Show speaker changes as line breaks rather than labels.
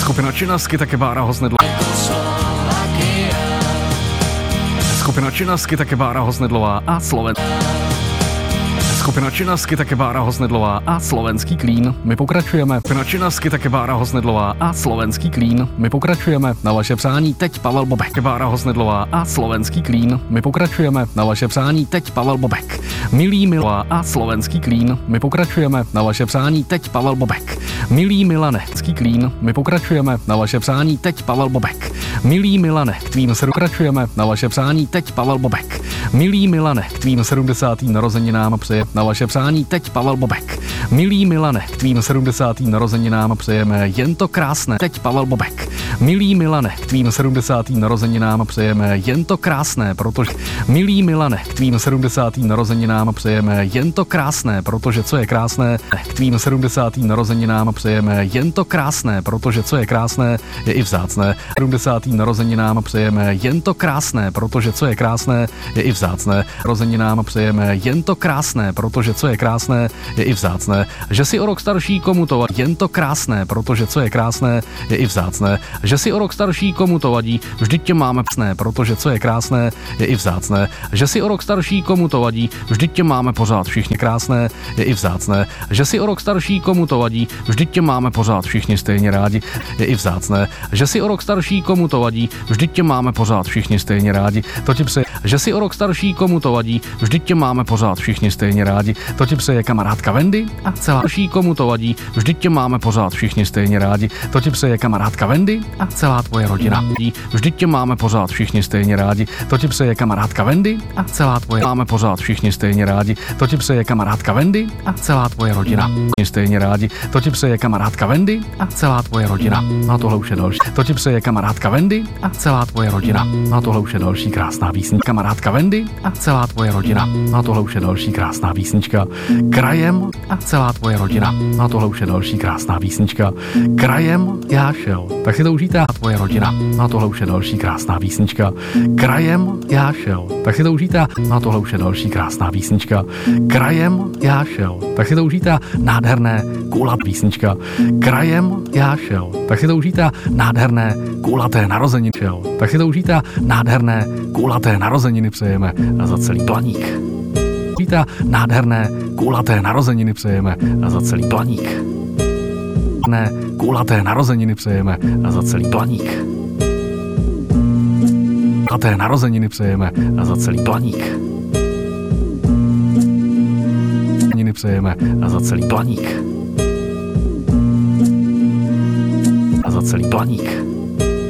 Skupina Činasky také Bára Hoznedlová. Skupina Činasky také Bára Hoznedlová a Skupina Činasky také Bára Hoznedlová a Slovenský Klín. My pokračujeme. Skupina Činasky také Bára Hoznedlová a Slovenský Klín. My pokračujeme. Na vaše přání teď Pavel Bobek. Bára Hoznedlová a Slovenský Klín. My pokračujeme. Na vaše přání teď Pavel Bobek. Milý Milová a Slovenský Klín. My pokračujeme. Na vaše přání teď Pavel Bobek. Milý Milane, Slovenský Klín. My pokračujeme. Na vaše přání teď Pavel Bobek. Milý Milane, k tvým se pokračujeme. Na vaše přání teď Pavel Bobek. Milý Milane, k tvým 70. narozeninám přeje na vaše přání teď Pavel Bobek. Milý Milane, k tvým 70. narozeninám přejeme jen to krásné teď Pavel Bobek. Milý Milane, k tvým 70. narozeninám přejeme jen to krásné, protože Milý Milane, k tvým 70. narozeninám přejeme jen to krásné, protože co je krásné, k tvým 70. narozeninám přejeme jen to krásné, protože co je krásné, je i vzácné. 70. narozeninám přejeme jen to krásné, protože co je krásné, je i vzácné. Narozeninám přejeme jen to krásné, protože co je krásné, je i vzácné. Že si o rok starší komu to vadí, jen to krásné, protože co je krásné, je i vzácné. Že si o rok starší komu to vadí, vždyť tě máme psné, protože co je krásné, je i vzácné. Že si o rok starší komu to vadí, vždyť tě máme pořád všichni krásné, je i vzácné. Že si o rok starší komu to vadí, vždyť tě máme pořád všichni stejně rádi, je i vzácné. Že si o rok starší komu to vadí, vždyť tě máme pořád všichni stejně rádi, to ti přeje. Že si o rok starší komu to vadí, vždyť tě máme pořád všichni stejně rádi, to ti přeje kamarádka Wendy a celá starší komu to vadí, vždyť tě máme pořád všichni stejně rádi, to ti přeje kamarádka Wendy a celá tvoje rodina. Vždyť tě máme pořád všichni stejně rádi, to ti přeje kamarádka Wendy a celá tvoje máme pořád všichni stejně rádi, to ti přeje kamarádka Wendy a celá tvoje rodina. Stejně rádi, to ti přeje kamarádka Wendy a celá tvoje rodina. Na tohle už je další. To ti přeje kamarádka Wendy a celá tvoje rodina. Na tohle už je další krásná písnička. Kamarádka Wendy a celá tvoje rodina. Na tohle už je další krásná písnička. Krajem a celá tvoje rodina. Na tohle už je další krásná písnička. Krajem já šel. Tak si to užijte a tvoje rodina. Na tohle už je další krásná písnička. Krajem já šel. Tak si to užijte. Na tohle už je další krásná písnička. Krajem já šel. Tak si to užijte. Nádherné kulat písnička. Krajem já šel. Tak si to užijte. Nádherné kulaté narozeniny šel. Tak si to užijte. Nádherné kulaté narozeniny přejeme za celý planík. Užijte. Nádherné kulaté narozeniny přejeme za celý planík. Ne, kulaté narozeniny přejeme za celý planík. Kulaté narozeniny přejeme za celý planík. Přejeme za celý planík. A za celý planík.